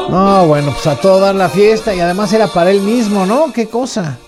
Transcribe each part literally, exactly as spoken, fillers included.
No, bueno, pues a todo dar la fiesta y además era para él mismo, ¿no? Qué cosa.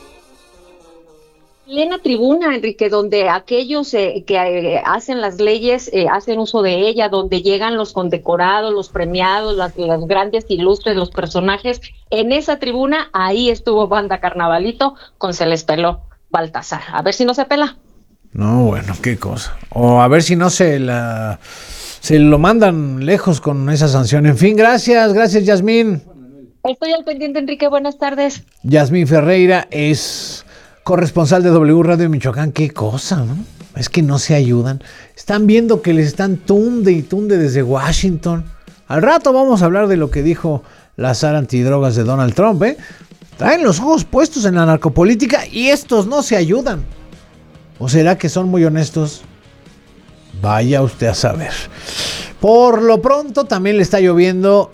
Plena tribuna, Enrique, donde aquellos eh, que eh, hacen las leyes eh, hacen uso de ella, donde llegan los condecorados, los premiados, las, los grandes ilustres, los personajes. En esa tribuna, ahí estuvo Banda Carnavalito con Se les peló Baltasar. A ver si no se pela. No, bueno, qué cosa. O a ver si no se la se lo mandan lejos con esa sanción. En fin, gracias, gracias Yasmín. Estoy al pendiente, Enrique, buenas tardes. Yasmín Ferreira es corresponsal de W Radio en Michoacán. Qué cosa, ¿no? Es que no se ayudan. Están viendo que les están tunde y tunde desde Washington. Al rato vamos a hablar de lo que dijo la Sara antidrogas de Donald Trump, ¿eh? Traen los ojos puestos en la narcopolítica y estos no se ayudan. ¿O será que son muy honestos? Vaya usted a saber. Por lo pronto también le está lloviendo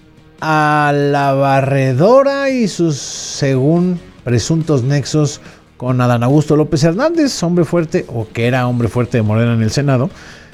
a la barredora y sus, según presuntos nexos con Adán Augusto López Hernández, hombre fuerte, o que era hombre fuerte de Morena en el Senado,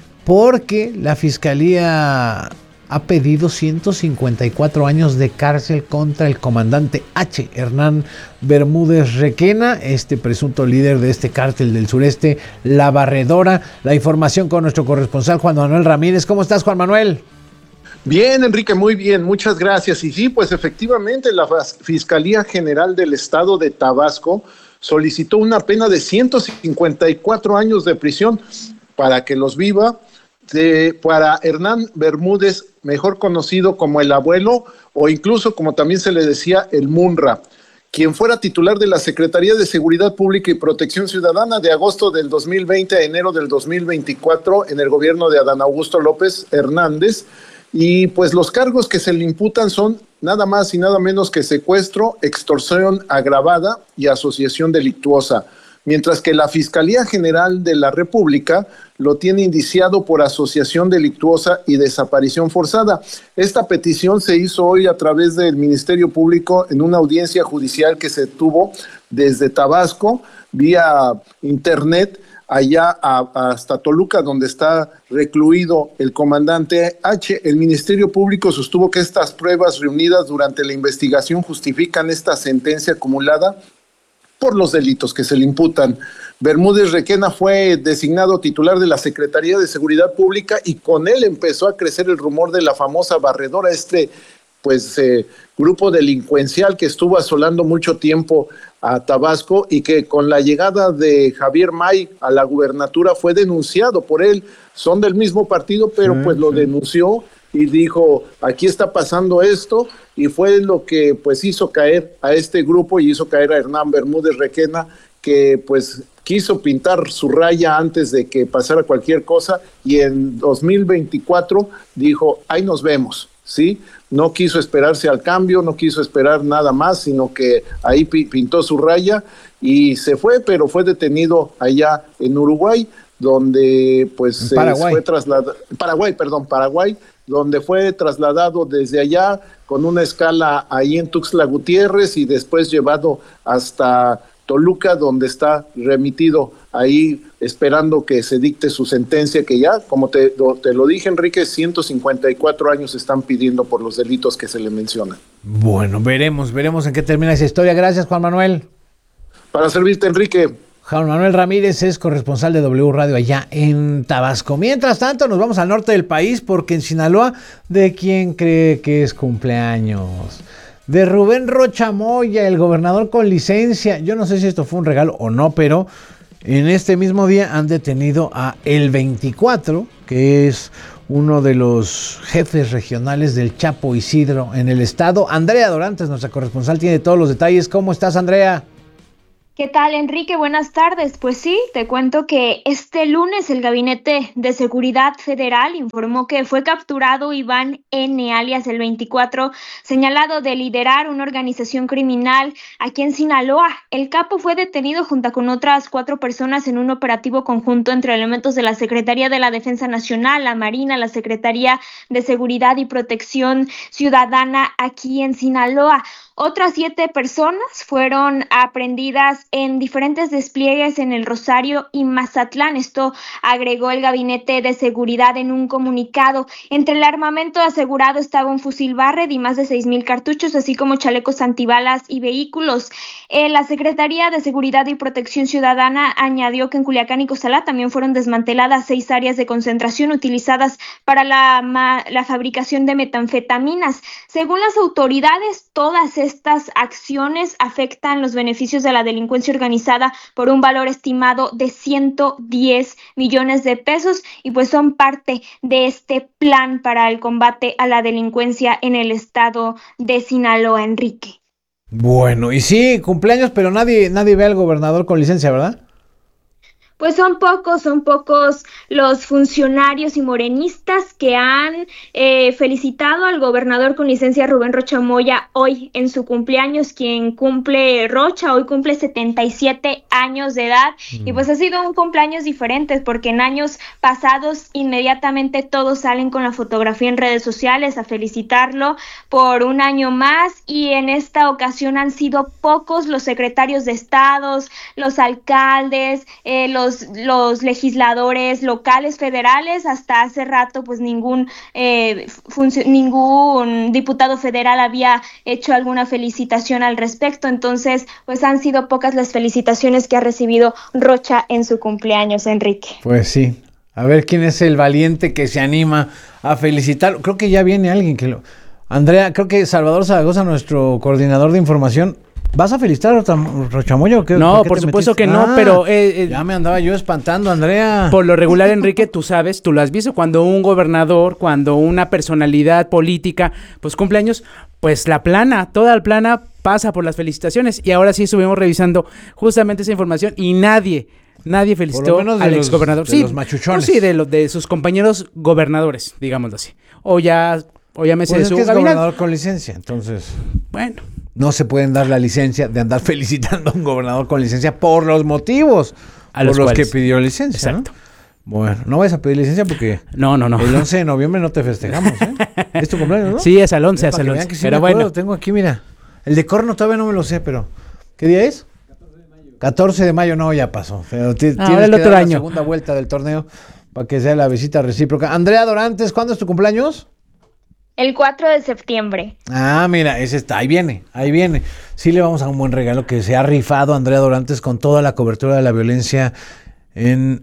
porque la Fiscalía ha pedido ciento cincuenta y cuatro años de cárcel contra el comandante H. Hernán Bermúdez Requena, este presunto líder de este cártel del sureste, La Barredora. La información con nuestro corresponsal Juan Manuel Ramírez. ¿Cómo estás, Juan Manuel? Bien, Enrique, muy bien, muchas gracias. Y sí, pues efectivamente la Fiscalía General del Estado de Tabasco solicitó una pena de ciento cincuenta y cuatro años de prisión para que los viva, de, para Hernán Bermúdez, mejor conocido como el Abuelo, o incluso como también se le decía, el Munra, quien fuera titular de la Secretaría de Seguridad Pública y Protección Ciudadana de agosto del dos mil veinte a enero del dos mil veinticuatro en el gobierno de Adán Augusto López Hernández. Y pues los cargos que se le imputan son nada más y nada menos que secuestro, extorsión agravada y asociación delictuosa, mientras que la Fiscalía General de la República lo tiene indiciado por asociación delictuosa y desaparición forzada. Esta petición se hizo hoy a través del Ministerio Público en una audiencia judicial que se tuvo desde Tabasco vía internet, allá a, hasta Toluca, donde está recluido el comandante H. El Ministerio Público sostuvo que estas pruebas reunidas durante la investigación justifican esta sentencia acumulada por los delitos que se le imputan. Bermúdez Requena fue designado titular de la Secretaría de Seguridad Pública y con él empezó a crecer el rumor de la famosa barredora, este pues eh, grupo delincuencial que estuvo asolando mucho tiempo a Tabasco y que con la llegada de Javier May a la gubernatura fue denunciado por él. Son del mismo partido, pero sí, pues lo sí. denunció y dijo, aquí está pasando esto, y fue lo que pues hizo caer a este grupo y hizo caer a Hernán Bermúdez Requena, que pues quiso pintar su raya antes de que pasara cualquier cosa, y en dos mil veinticuatro dijo, ahí nos vemos, ¿sí? No quiso esperarse al cambio, no quiso esperar nada más, sino que ahí pintó su raya y se fue, pero fue detenido allá en Uruguay, donde pues Paraguay. Eh, fue trasladado, Paraguay, perdón, Paraguay, donde fue trasladado desde allá con una escala ahí en Tuxtla Gutiérrez y después llevado hasta Toluca, donde está remitido ahí esperando que se dicte su sentencia, que ya, como te, te lo dije, Enrique, ciento cincuenta y cuatro años están pidiendo por los delitos que se le mencionan. Bueno, veremos, veremos en qué termina esa historia. Gracias, Juan Manuel. Para servirte, Enrique. Juan Manuel Ramírez es corresponsal de W Radio allá en Tabasco. Mientras tanto, nos vamos al norte del país porque en Sinaloa, ¿de quién cree que es cumpleaños? De Rubén Rocha Moya, el gobernador con licencia. Yo no sé si esto fue un regalo o no, pero en este mismo día han detenido a El veinticuatro, que es uno de los jefes regionales del Chapo Isidro en el estado. Andrea Dorantes, nuestra corresponsal, tiene todos los detalles. ¿Cómo estás, Andrea? ¿Qué tal, Enrique? Buenas tardes. Pues sí, te cuento que este lunes el Gabinete de Seguridad Federal informó que fue capturado Iván N., alias el veinticuatro, señalado de liderar una organización criminal aquí en Sinaloa. El capo fue detenido junto con otras cuatro personas en un operativo conjunto entre elementos de la Secretaría de la Defensa Nacional, la Marina, la Secretaría de Seguridad y Protección Ciudadana aquí en Sinaloa. Otras siete personas fueron aprehendidas en diferentes despliegues en El Rosario y Mazatlán. Esto agregó el Gabinete de Seguridad en un comunicado. Entre el armamento asegurado estaba un fusil Barrett y más de seis mil cartuchos, así como chalecos antibalas y vehículos. Eh, la Secretaría de Seguridad y Protección Ciudadana añadió que en Culiacán y Cozalá también fueron desmanteladas seis áreas de concentración utilizadas para la, ma- la fabricación de metanfetaminas. Según las autoridades, todas estas acciones afectan los beneficios de la delincuencia organizada por un valor estimado de ciento diez millones de pesos y pues son parte de este plan para el combate a la delincuencia en el estado de Sinaloa, Enrique. Bueno, y sí, cumpleaños, pero nadie, nadie ve al gobernador con licencia, ¿verdad? Pues son pocos, son pocos los funcionarios y morenistas que han eh, felicitado al gobernador con licencia Rubén Rocha Moya hoy en su cumpleaños, quien cumple, Rocha, hoy cumple setenta y siete años de edad, mm. y pues ha sido un cumpleaños diferente, porque en años pasados inmediatamente todos salen con la fotografía en redes sociales a felicitarlo por un año más, y en esta ocasión han sido pocos los secretarios de estados, los alcaldes, eh, los Los, los legisladores locales, federales. Hasta hace rato pues ningún eh, func- ningún diputado federal había hecho alguna felicitación al respecto, entonces pues han sido pocas las felicitaciones que ha recibido Rocha en su cumpleaños, Enrique. Pues sí, a ver quién es el valiente que se anima a felicitarlo. Creo que ya viene alguien que lo... Andrea, creo que Salvador Zaragoza, nuestro coordinador de información. ¿Vas a felicitar a Rocha Moya o qué? No, por, por supuesto que no, ah, pero... Eh, eh, ya me andaba yo espantando, Andrea. Por lo regular, Enrique, tú sabes, tú lo has visto, cuando un gobernador, cuando una personalidad política, pues cumpleaños, pues la plana, toda la plana pasa por las felicitaciones. Y ahora sí estuvimos revisando justamente esa información y nadie... Nadie felicitó al exgobernador. Sí, los machuchones. Pues sí, de, los, de sus compañeros gobernadores, digámoslo así. O ya, o ya me sé pues de es su que es gobernador con licencia, entonces... Bueno... No se pueden dar la licencia de andar felicitando a un gobernador con licencia por los motivos a los por los cuales. que pidió licencia. Exacto. ¿No? Bueno, no vayas a pedir licencia porque no, no, no. el once de noviembre no te festejamos, ¿eh? ¿Es tu cumpleaños, no? Sí, es al once, es al once. Sí, pero bueno, tengo aquí, mira. El de Corno todavía no me lo sé, pero ¿qué día es? catorce de mayo. catorce de mayo, no, ya pasó. Pero t- ah, tienes el que otro dar año. La segunda vuelta del torneo para que sea la visita recíproca. Andrea Dorantes, ¿cuándo es tu cumpleaños? El cuatro de septiembre. Ah, mira, ese está, ahí viene, ahí viene. Sí le vamos a un buen regalo que se ha rifado Andrea Dorantes con toda la cobertura de la violencia en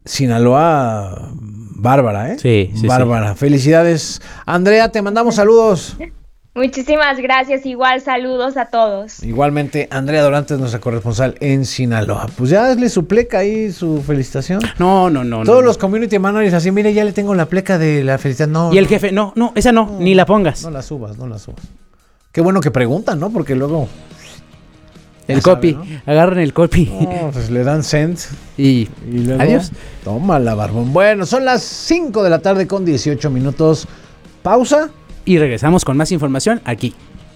Sinaloa. Bárbara, ¿eh? Sí, sí, Bárbara. Sí. Felicidades. Andrea, te mandamos saludos. Muchísimas gracias, igual saludos a todos. Igualmente, Andrea Dorantes, nuestra corresponsal en Sinaloa. Pues ya le su pleca ahí, su felicitación. No, no, no. Todos no, los no. community managers así, mire, ya le tengo la pleca de la felicitación. No, y el no. jefe, no, no, esa no, no, ni la pongas. No la subas, no la subas. Qué bueno que preguntan, ¿no? Porque luego... El copy, sabe, ¿no? Agarran el copy. No, pues le dan send. Y, y luego, adiós. Tómala, barbón. Bueno, son las cinco de la tarde con dieciocho minutos. Pausa. Y regresamos con más información aquí.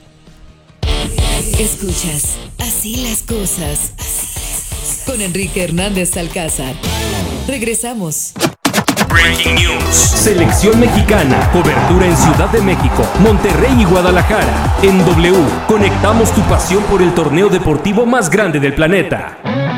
Escuchas Así las cosas con Enrique Hernández Alcázar. Regresamos. Breaking News. Selección mexicana. Cobertura en Ciudad de México, Monterrey y Guadalajara. En W, conectamos tu pasión por el torneo deportivo más grande del planeta.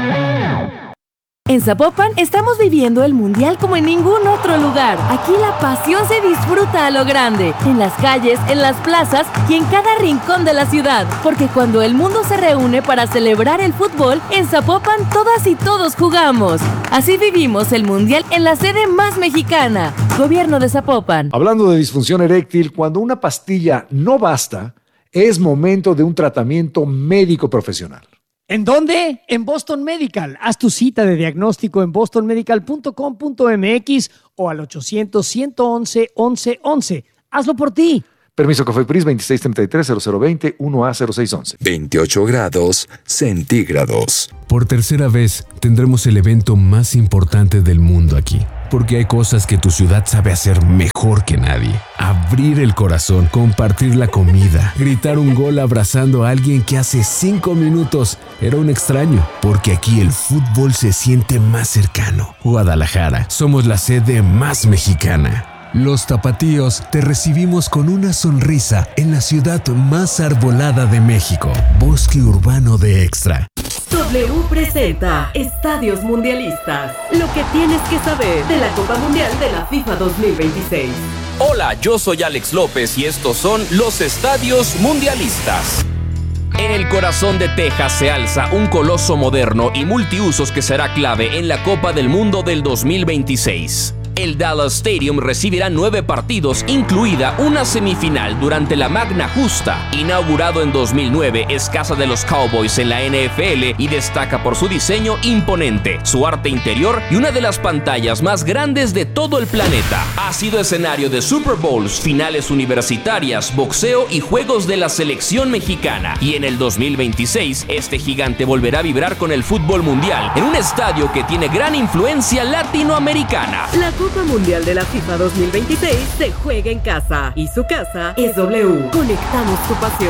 En Zapopan estamos viviendo el Mundial como en ningún otro lugar. Aquí la pasión se disfruta a lo grande, en las calles, en las plazas y en cada rincón de la ciudad. Porque cuando el mundo se reúne para celebrar el fútbol, en Zapopan todas y todos jugamos. Así vivimos el Mundial en la sede más mexicana. Gobierno de Zapopan. Hablando de disfunción eréctil, cuando una pastilla no basta, es momento de un tratamiento médico profesional. ¿En dónde? En Boston Medical. Haz tu cita de diagnóstico en boston medical punto com punto m x o al ochocientos, ciento once, once once. Hazlo por ti. Permiso COFEPRIS veintiséis treinta y tres, cero cero veinte, uno A cero seis once. veintiocho grados centígrados. Por tercera vez tendremos el evento más importante del mundo aquí. Porque hay cosas que tu ciudad sabe hacer mejor que nadie. Abrir el corazón, compartir la comida, gritar un gol abrazando a alguien que hace cinco minutos era un extraño. Porque aquí el fútbol se siente más cercano. Guadalajara, somos la sede más mexicana. Los tapatíos te recibimos con una sonrisa en la ciudad más arbolada de México. Bosque Urbano de Extra. Todo W presenta Estadios Mundialistas. Lo que tienes que saber de la Copa Mundial de la FIFA dos mil veintiséis. Hola, yo soy Alex López y estos son los Estadios Mundialistas. En el corazón de Texas se alza un coloso moderno y multiusos que será clave en la Copa del Mundo del dos mil veintiséis. El Dallas Stadium recibirá nueve partidos, incluida una semifinal durante la Magna Justa. Inaugurado en dos mil nueve, es casa de los Cowboys en la N F L y destaca por su diseño imponente, su arte interior y una de las pantallas más grandes de todo el planeta. Ha sido escenario de Super Bowls, finales universitarias, boxeo y juegos de la selección mexicana. Y en el dos mil veintiséis, este gigante volverá a vibrar con el fútbol mundial en un estadio que tiene gran influencia latinoamericana. La Copa Mundial de la FIFA dos mil veintiséis se juega en casa y su casa es W. Conectamos tu pasión.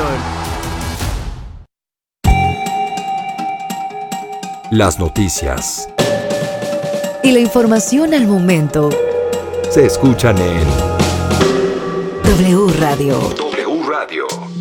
Las noticias Y la información al momento se escuchan en W Radio. W Radio.